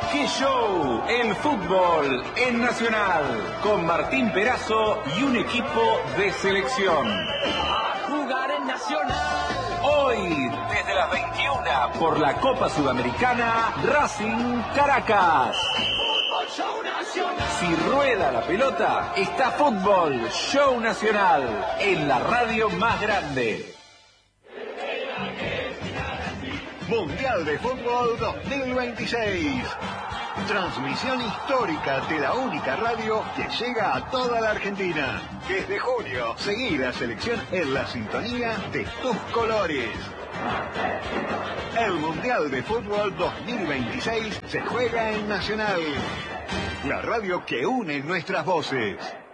¡Qué show! El fútbol en Nacional, con Martín Perazo y un equipo de selección. Jugar en Nacional. Hoy, desde las 21, por la Copa Sudamericana, Racing Caracas. Fútbol Show Nacional. Si rueda la pelota, está Fútbol Show Nacional, en la radio más grande. Mundial de Fútbol 2026. Transmisión histórica de la única radio que llega a toda la Argentina. Desde junio, seguí la selección en la sintonía de tus colores. El Mundial de Fútbol 2026 se juega en Nacional, la radio que une nuestras voces.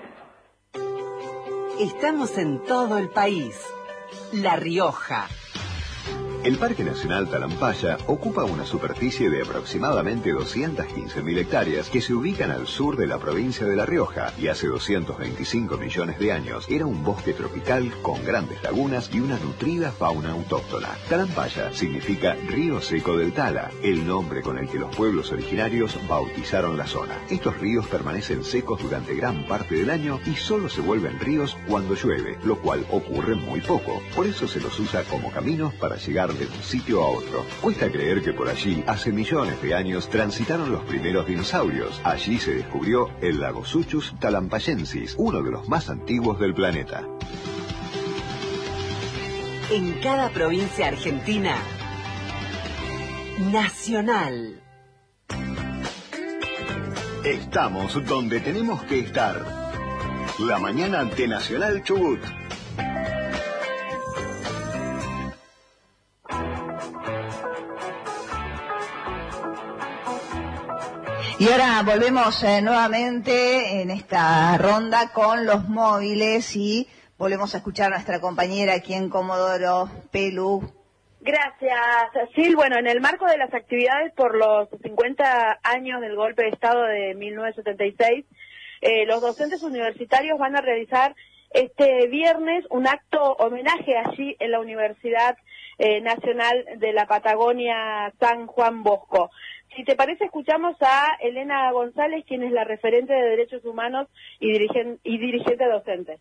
Estamos en todo el país. La Rioja. El Parque Nacional Talampaya ocupa una superficie de aproximadamente 215.000 hectáreas que se ubican al sur de la provincia de La Rioja y hace 225 millones de años era un bosque tropical con grandes lagunas y una nutrida fauna autóctona. Talampaya significa río seco del Tala, el nombre con el que los pueblos originarios bautizaron la zona. Estos ríos permanecen secos durante gran parte del año y solo se vuelven ríos cuando llueve, lo cual ocurre muy poco. Por eso se los usa como caminos para llegar de un sitio a otro. Cuesta creer que por allí, hace millones de años, transitaron los primeros dinosaurios. Allí se descubrió el Lagosuchus talampayensis, uno de los más antiguos del planeta. En cada provincia argentina, Nacional. Estamos donde tenemos que estar. La mañana de Nacional Chubut. Y ahora volvemos nuevamente en esta ronda con los móviles y volvemos a escuchar a nuestra compañera aquí en Comodoro, Pelu. Gracias, Sil. Bueno, en el marco de las actividades por los 50 años del golpe de Estado de 1976, los docentes universitarios van a realizar este viernes un acto homenaje allí en la Universidad Nacional de la Patagonia San Juan Bosco. Si te parece, escuchamos a Elena González, quien es la referente de Derechos Humanos y dirigente docente.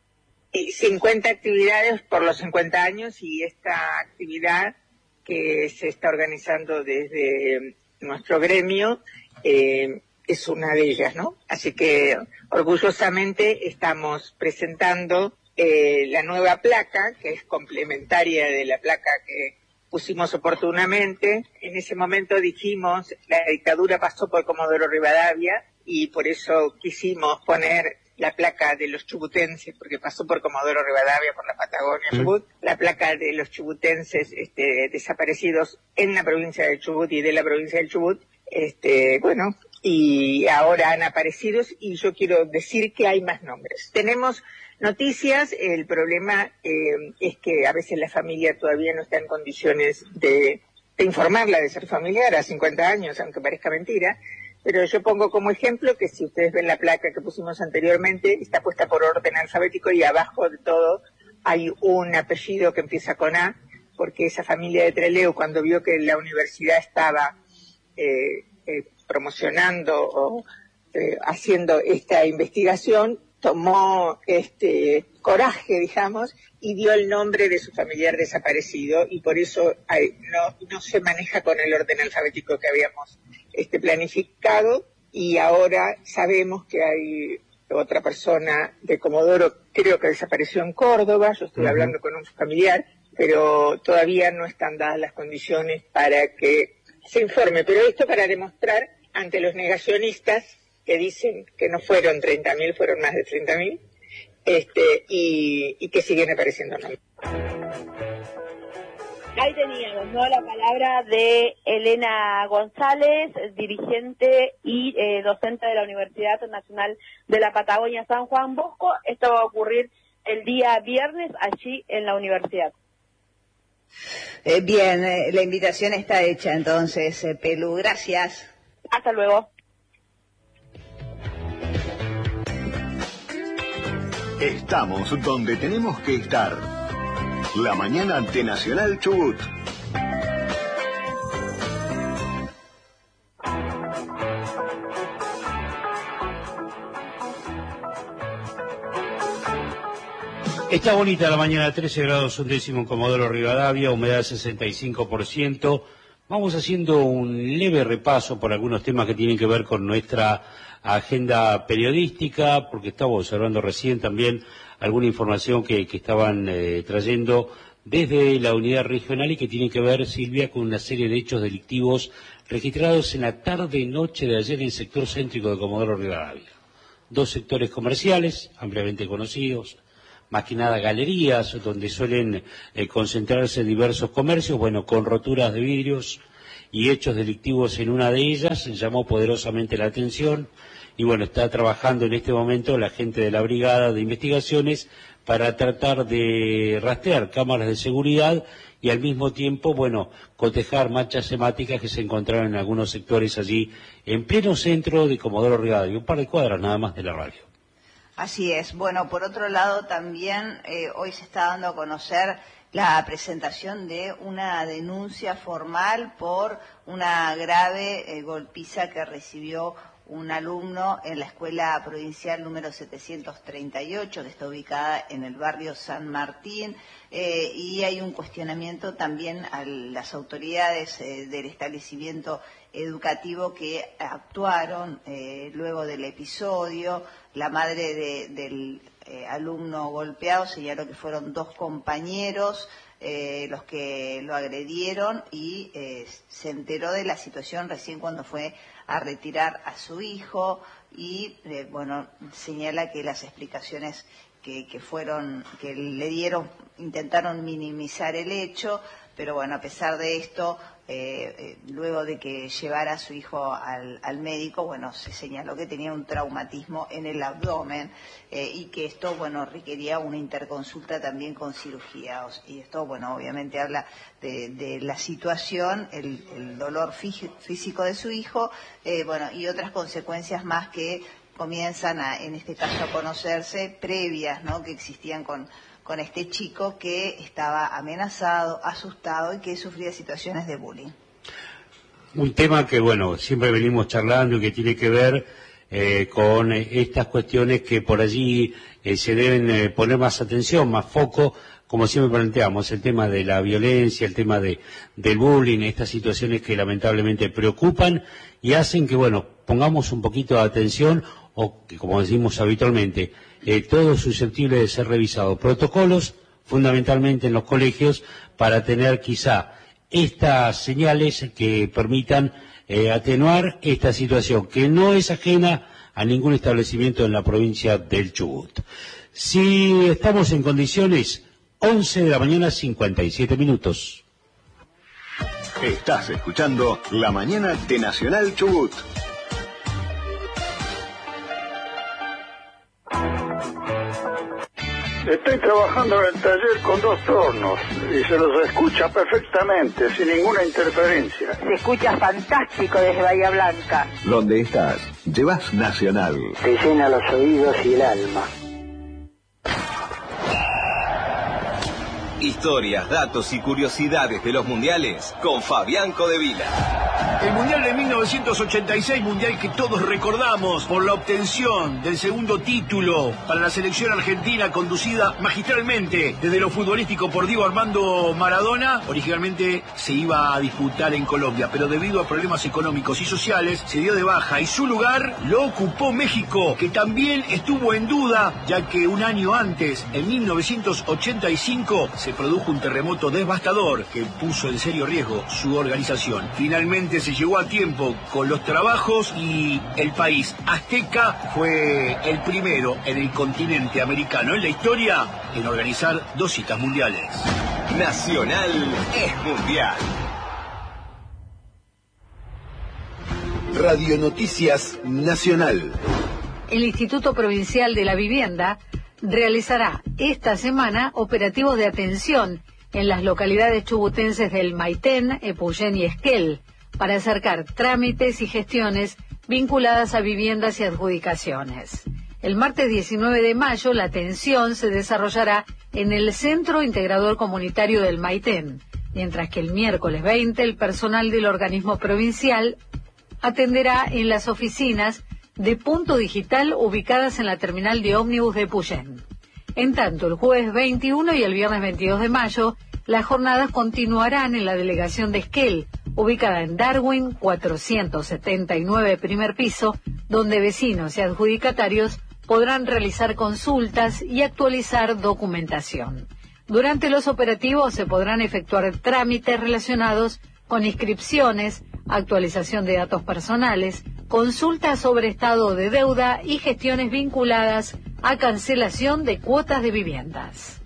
50 actividades por los 50 años y esta actividad que se está organizando desde nuestro gremio es una de ellas, ¿no? Así que orgullosamente estamos presentando la nueva placa, que es complementaria de la placa que pusimos oportunamente. En ese momento dijimos, la dictadura pasó por Comodoro Rivadavia y por eso quisimos poner la placa de los chubutenses, porque pasó por Comodoro Rivadavia, por la Patagonia, Chubut, la placa de los chubutenses desaparecidos en la provincia del Chubut y de la provincia del Chubut, bueno, y ahora han aparecido y yo quiero decir que hay más nombres. Tenemos noticias, el problema es que a veces la familia todavía no está en condiciones de informarla de ser familiar a 50 años, aunque parezca mentira, pero yo pongo como ejemplo que si ustedes ven la placa que pusimos anteriormente, está puesta por orden alfabético y abajo de todo hay un apellido que empieza con A, porque esa familia de Trelew, cuando vio que la universidad estaba promocionando o haciendo esta investigación, tomó coraje, digamos, y dio el nombre de su familiar desaparecido, y por eso no se maneja con el orden alfabético que habíamos planificado, y ahora sabemos que hay otra persona de Comodoro, creo que desapareció en Córdoba, yo estoy hablando con un familiar, pero todavía no están dadas las condiciones para que se informe, pero esto para demostrar ante los negacionistas que dicen que no fueron 30.000, fueron más de 30.000, y que siguen apareciendo nombres. Ahí teníamos, ¿no?, la palabra de Elena González, dirigente y docente de la Universidad Nacional de la Patagonia San Juan Bosco. Esto va a ocurrir el día viernes allí en la universidad. Bien, la invitación está hecha entonces, Pelu, gracias. Hasta luego. Estamos donde tenemos que estar. La mañana de Nacional Chubut. Está bonita la mañana, 13 grados 1 décimo en Comodoro Rivadavia, humedad 65%. Vamos haciendo un leve repaso por algunos temas que tienen que ver con nuestra agenda periodística, porque estaba observando recién también alguna información que estaban trayendo desde la unidad regional y que tiene que ver, Silvia, con una serie de hechos delictivos registrados en la tarde-noche de ayer en el sector céntrico de Comodoro Rivadavia. Dos sectores comerciales, ampliamente conocidos, más que nada galerías, donde suelen concentrarse diversos comercios, bueno, con roturas de vidrios y hechos delictivos en una de ellas, llamó poderosamente la atención, y bueno, está trabajando en este momento la gente de la Brigada de Investigaciones para tratar de rastrear cámaras de seguridad y al mismo tiempo, bueno, cotejar manchas semáticas que se encontraron en algunos sectores allí, en pleno centro de Comodoro Rivadavia, un par de cuadras nada más de la radio. Así es. Bueno, por otro lado también hoy se está dando a conocer la presentación de una denuncia formal por una grave golpiza que recibió un alumno en la escuela provincial número 738, que está ubicada en el barrio San Martín, y hay un cuestionamiento también a las autoridades del establecimiento educativo que actuaron luego del episodio. La madre del alumno golpeado señaló que fueron dos compañeros los que lo agredieron y se enteró de la situación recién cuando fue a retirar a su hijo y bueno, señala que las explicaciones que le dieron intentaron minimizar el hecho, pero bueno, a pesar de esto, luego de que llevara a su hijo al médico, bueno, se señaló que tenía un traumatismo en el abdomen y que esto, bueno, requería una interconsulta también con cirugía. Y esto, bueno, obviamente habla de la situación, el dolor físico de su hijo, bueno, y otras consecuencias más que comienzan en este caso a conocerse previas, ¿no?, que existían con este chico que estaba amenazado, asustado y que sufría situaciones de bullying. Un tema que, bueno, siempre venimos charlando y que tiene que ver con estas cuestiones que por allí se deben poner más atención, más foco, como siempre planteamos, el tema de la violencia, el tema del bullying, estas situaciones que lamentablemente preocupan y hacen que, bueno, pongamos un poquito de atención o que, como decimos habitualmente, todo es susceptible de ser revisado. Protocolos, fundamentalmente en los colegios, para tener quizá estas señales que permitan atenuar esta situación, que no es ajena a ningún establecimiento en la provincia del Chubut. Si estamos en condiciones, 11 de la mañana, 57 minutos. Estás escuchando La Mañana de Nacional Chubut. Estoy trabajando en el taller con dos tornos y se los escucha perfectamente, sin ninguna interferencia. Se escucha fantástico desde Bahía Blanca. Donde estás, llevas Nacional. Te llena los oídos y el alma. Historias, datos y curiosidades de los mundiales con Fabián Codevila. El Mundial de 1986, mundial que todos recordamos por la obtención del segundo título para la selección argentina, conducida magistralmente desde lo futbolístico por Diego Armando Maradona. Originalmente se iba a disputar en Colombia, pero debido a problemas económicos y sociales se dio de baja y su lugar lo ocupó México, que también estuvo en duda, ya que un año antes, en 1985, se produjo un terremoto devastador que puso en serio riesgo su organización. Finalmente se llegó a tiempo con los trabajos y el país azteca fue el primero en el continente americano en la historia en organizar dos citas mundiales. Nacional es mundial. Radio Noticias Nacional. El Instituto Provincial de la Vivienda realizará esta semana operativos de atención en las localidades chubutenses del Maitén, Epuyén y Esquel, para acercar trámites y gestiones vinculadas a viviendas y adjudicaciones. El martes 19 de mayo la atención se desarrollará en el Centro Integrador Comunitario del Maitén, mientras que el miércoles 20 el personal del organismo provincial atenderá en las oficinas de Punto Digital ubicadas en la terminal de ómnibus de Epuyén. En tanto, el jueves 21 y el viernes 22 de mayo, las jornadas continuarán en la delegación de Esquel, ubicada en Darwin, 479 primer piso, donde vecinos y adjudicatarios podrán realizar consultas y actualizar documentación. Durante los operativos se podrán efectuar trámites relacionados con inscripciones, actualización de datos personales, consultas sobre estado de deuda y gestiones vinculadas a cancelación de cuotas de viviendas.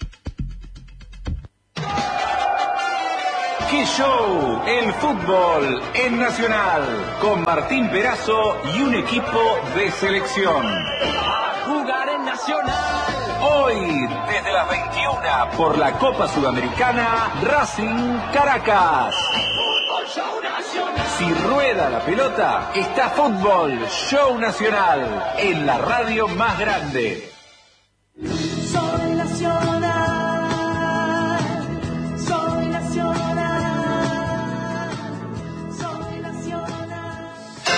¡Qué show! El fútbol en Nacional, con Martín Perazo y un equipo de selección. A jugar en Nacional. Hoy, desde las 21, por la Copa Sudamericana, Racing Caracas. Fútbol Show Nacional. Si rueda la pelota, está Fútbol Show Nacional, en la radio más grande. Soy nacional. Soy nacional. Soy nacional.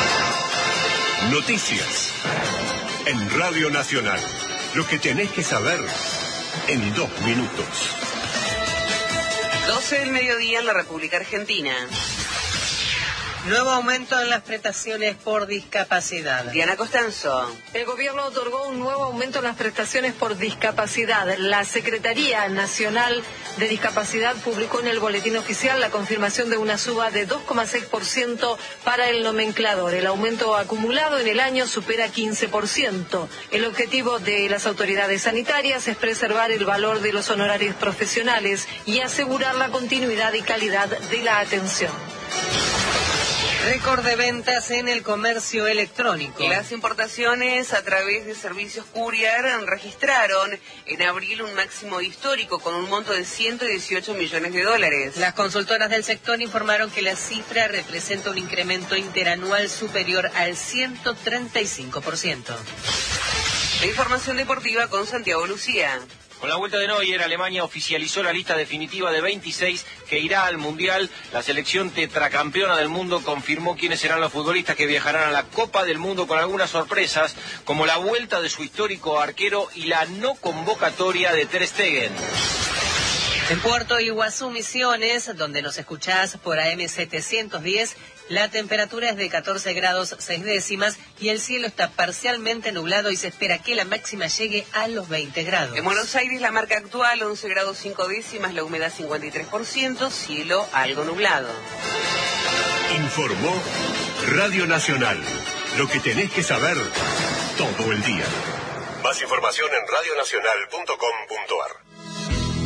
Noticias en Radio Nacional. Lo que tenés que saber en 2 minutos. 12 del mediodía en la República Argentina. Nuevo aumento en las prestaciones por discapacidad. Diana Costanzo. El gobierno otorgó un nuevo aumento en las prestaciones por discapacidad. La Secretaría Nacional de Discapacidad publicó en el boletín oficial la confirmación de una suba de 2,6% para el nomenclador. El aumento acumulado en el año supera 15%. El objetivo de las autoridades sanitarias es preservar el valor de los honorarios profesionales y asegurar la continuidad y calidad de la atención. Récord de ventas en el comercio electrónico. Las importaciones a través de servicios courier registraron en abril un máximo histórico con un monto de 118 millones de dólares. Las consultoras del sector informaron que la cifra representa un incremento interanual superior al 135%. La información deportiva con Santiago Lucía. Con la vuelta de Neuer, Alemania oficializó la lista definitiva de 26 que irá al Mundial. La selección tetracampeona del mundo confirmó quiénes serán los futbolistas que viajarán a la Copa del Mundo, con algunas sorpresas, como la vuelta de su histórico arquero y la no convocatoria de Ter Stegen. En Puerto Iguazú, Misiones, donde nos escuchás por AM 710, la temperatura es de 14 grados 6 décimas y el cielo está parcialmente nublado y se espera que la máxima llegue a los 20 grados. En Buenos Aires, la marca actual, 11 grados 5 décimas, la humedad 53%, cielo algo nublado. Informó Radio Nacional. Lo que tenés que saber todo el día. Más información en radionacional.com.ar.